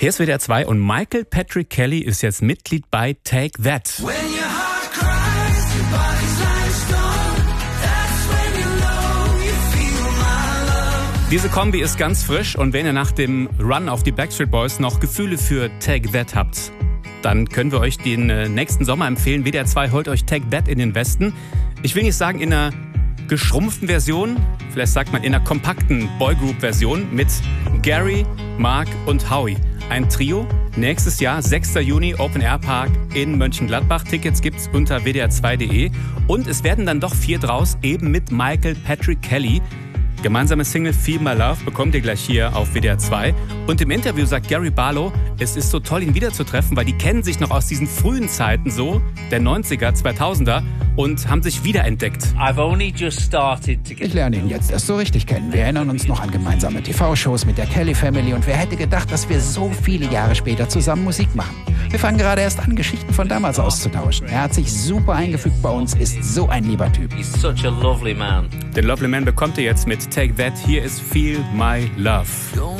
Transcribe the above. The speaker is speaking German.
Hier ist WDR 2 und Michael Patrick Kelly ist jetzt Mitglied bei Take That. Diese Kombi ist ganz frisch und wenn ihr nach dem Run auf die Backstreet Boys noch Gefühle für Take That habt, dann können wir euch den nächsten Sommer empfehlen. WDR 2 holt euch Take That in den Westen. Ich will nicht sagen in einer geschrumpften Version, vielleicht sagt man in einer kompakten Boygroup-Version mit Gary, Mark und Howie. Ein Trio, nächstes Jahr, 6. Juni, Open Air Park in Mönchengladbach. Tickets gibt's unter wdr2.de. Und es werden dann doch 4 draus, eben mit Michael Patrick Kelly. Gemeinsame Single Feel My Love bekommt ihr gleich hier auf WDR 2. Und im Interview sagt Gary Barlow, es ist so toll, ihn wiederzutreffen, weil die kennen sich noch aus diesen frühen Zeiten so, der 90er, 2000er, und haben sich wiederentdeckt. Ich lerne ihn jetzt erst so richtig kennen. Wir erinnern uns noch an gemeinsame TV-Shows mit der Kelly Family und wer hätte gedacht, dass wir so viele Jahre später zusammen Musik machen. Wir fangen gerade erst an, Geschichten von damals auszutauschen. Er hat sich super eingefügt bei uns, ist so ein lieber Typ. He's such a lovely man. Den Lovely Man bekommt ihr jetzt mit Take That. Hier ist Feel My Love.